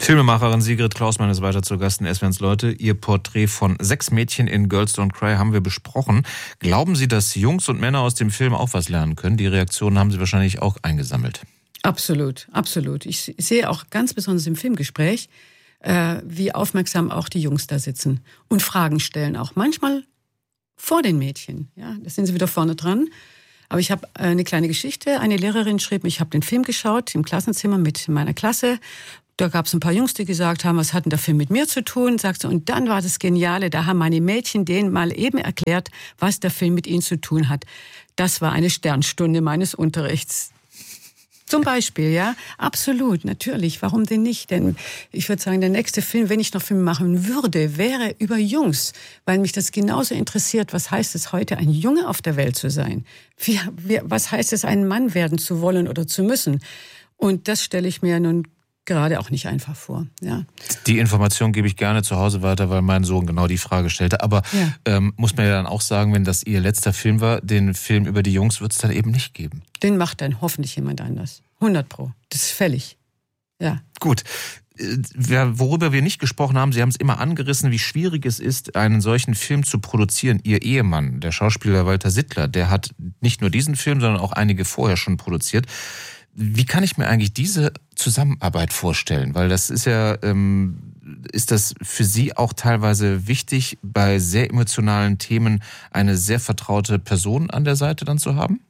Filmemacherin Sigrid Klausmann ist weiter zu Gast in SWRs Leute. Ihr Porträt von 6 Mädchen in Girls Don't Cry haben wir besprochen. Glauben Sie, dass Jungs und Männer aus dem Film auch was lernen können? Die Reaktionen haben Sie wahrscheinlich auch eingesammelt. Absolut, absolut. Ich sehe auch ganz besonders im Filmgespräch, wie aufmerksam auch die Jungs da sitzen und Fragen stellen. Auch manchmal vor den Mädchen. Ja, da sind sie wieder vorne dran. Aber ich habe eine kleine Geschichte. Eine Lehrerin schrieb mir, ich habe den Film geschaut im Klassenzimmer mit meiner Klasse. Da gab es ein paar Jungs, die gesagt haben, was hat denn der Film mit mir zu tun? Sagt sie, und dann war das Geniale, da haben meine Mädchen denen mal eben erklärt, was der Film mit ihnen zu tun hat. Das war eine Sternstunde meines Unterrichts. Zum Beispiel, ja, absolut, natürlich. Warum denn nicht? Denn ich würde sagen, der nächste Film, wenn ich noch Filme machen würde, wäre über Jungs, weil mich das genauso interessiert. Was heißt es heute, ein Junge auf der Welt zu sein? Was heißt es, ein Mann werden zu wollen oder zu müssen? Und das stelle ich mir nun gerade auch nicht einfach vor. Ja. Die Information gebe ich gerne zu Hause weiter, weil mein Sohn genau die Frage stellte. Aber muss man ja dann auch sagen, wenn das Ihr letzter Film war, den Film über die Jungs wird es dann eben nicht geben. Den macht dann hoffentlich jemand anders. 100%. Das ist fällig. Ja. Gut. Worüber wir nicht gesprochen haben, Sie haben es immer angerissen, wie schwierig es ist, einen solchen Film zu produzieren. Ihr Ehemann, der Schauspieler Walter Sittler, der hat nicht nur diesen Film, sondern auch einige vorher schon produziert. Wie kann ich mir eigentlich diese Zusammenarbeit vorstellen? Weil das ist ja, ist das für Sie auch teilweise wichtig, bei sehr emotionalen Themen eine sehr vertraute Person an der Seite dann zu haben?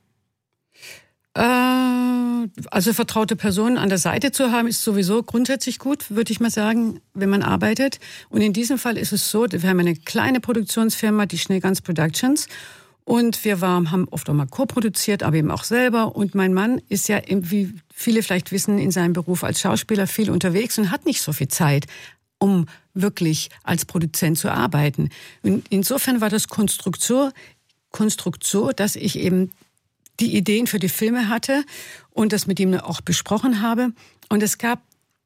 Also vertraute Personen an der Seite zu haben, ist sowieso grundsätzlich gut, würde ich mal sagen, wenn man arbeitet. Und in diesem Fall ist es so, wir haben eine kleine Produktionsfirma, die Schneegans Productions. Und wir haben oft auch mal co-produziert, aber eben auch selber. Und mein Mann ist ja, wie viele vielleicht wissen, in seinem Beruf als Schauspieler viel unterwegs und hat nicht so viel Zeit, um wirklich als Produzent zu arbeiten. Und insofern war das Konstrukt so, dass ich eben die Ideen für die Filme hatte und das mit ihm auch besprochen habe. Und es gab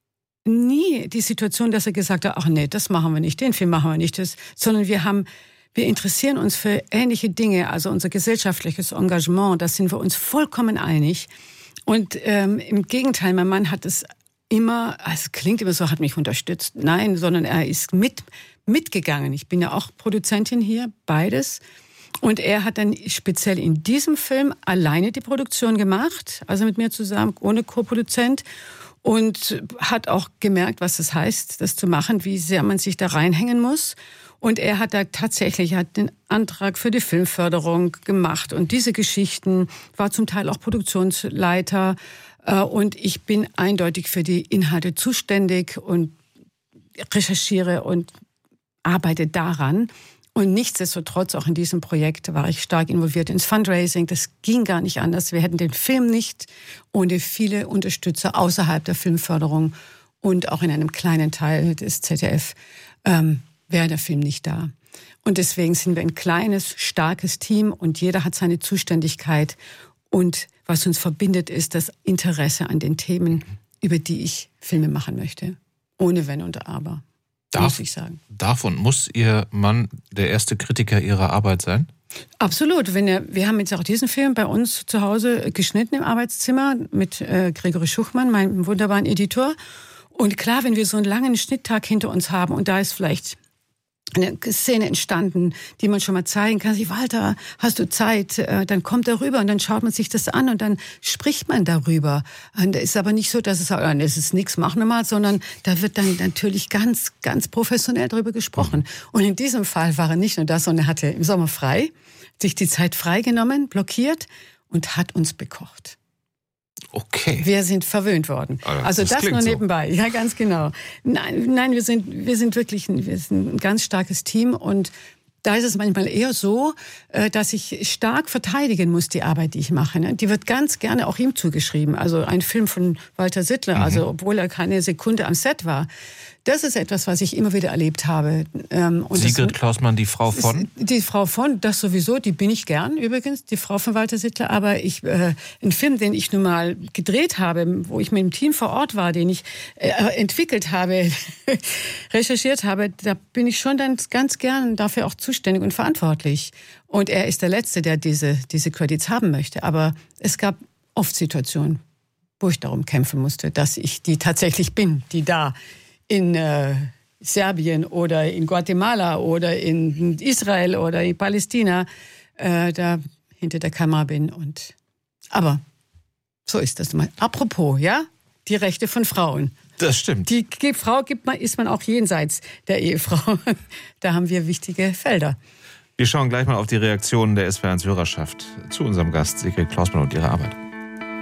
nie die Situation, dass er gesagt hat, ach nee, das machen wir nicht, den Film machen wir nicht, sondern wir interessieren uns für ähnliche Dinge, also unser gesellschaftliches Engagement, da sind wir uns vollkommen einig. Und im Gegenteil, mein Mann hat es immer, es klingt immer so, hat mich unterstützt. Nein, sondern er ist mitgegangen. Ich bin ja auch Produzentin hier, beides. Und er hat dann speziell in diesem Film alleine die Produktion gemacht, also mit mir zusammen, ohne Co-Produzent. Und hat auch gemerkt, was es heißt, das zu machen, wie sehr man sich da reinhängen muss. Und er hat da tatsächlich den Antrag für die Filmförderung gemacht. Und diese Geschichten war zum Teil auch Produktionsleiter. Und ich bin eindeutig für die Inhalte zuständig und recherchiere und arbeite daran. Und nichtsdestotrotz, auch in diesem Projekt war ich stark involviert ins Fundraising. Das ging gar nicht anders. Wir hätten den Film nicht ohne viele Unterstützer außerhalb der Filmförderung und auch in einem kleinen Teil des ZDF wäre der Film nicht da. Und deswegen sind wir ein kleines, starkes Team und jeder hat seine Zuständigkeit. Und was uns verbindet, ist das Interesse an den Themen, über die ich Filme machen möchte. Ohne Wenn und Aber, muss ich sagen. Darf und muss Ihr Mann der erste Kritiker Ihrer Arbeit sein? Absolut. Wir haben jetzt auch diesen Film bei uns zu Hause geschnitten im Arbeitszimmer mit Gregory Schuchmann, meinem wunderbaren Editor. Und klar, wenn wir so einen langen Schnitttag hinter uns haben und da ist vielleicht eine Szene entstanden, die man schon mal zeigen kann. Walter, hast du Zeit? Dann kommt er rüber und dann schaut man sich das an und dann spricht man darüber. Und es ist aber nicht so, dass es ist nichts, machen wir mal, sondern da wird dann natürlich ganz, ganz professionell darüber gesprochen. Und in diesem Fall war er nicht nur das, sondern er hatte im Sommer frei, sich die Zeit freigenommen, blockiert und hat uns bekocht. Okay. Wir sind verwöhnt worden. Also das nur nebenbei. So. Ja, ganz genau. Nein, wir sind wirklich ein ganz starkes Team und da ist es manchmal eher so, dass ich stark verteidigen muss, die Arbeit, die ich mache. Die wird ganz gerne auch ihm zugeschrieben. Also ein Film von Walter Sittler, also obwohl er keine Sekunde am Set war. Das ist etwas, was ich immer wieder erlebt habe. Und Sigrid Klausmann, die Frau von? Die Frau von, das sowieso, die bin ich gern übrigens, die Frau von Walter Sittler. Aber ein Film, den ich nun mal gedreht habe, wo ich mit dem Team vor Ort war, den ich entwickelt habe, recherchiert habe, da bin ich schon dann ganz gern dafür auch zuständig und verantwortlich. Und er ist der Letzte, der diese Credits haben möchte. Aber es gab oft Situationen, wo ich darum kämpfen musste, dass ich die tatsächlich bin, die da in Serbien oder in Guatemala oder in Israel oder in Palästina da hinter der Kamera bin. Aber so ist das mal. Apropos, ja, die Rechte von Frauen. Das stimmt. Die Frau ist man auch jenseits der Ehefrau. Da haben wir wichtige Felder. Wir schauen gleich mal auf die Reaktionen der SWR1-Hörerschaft zu unserem Gast Sigrid Klausmann und ihrer Arbeit.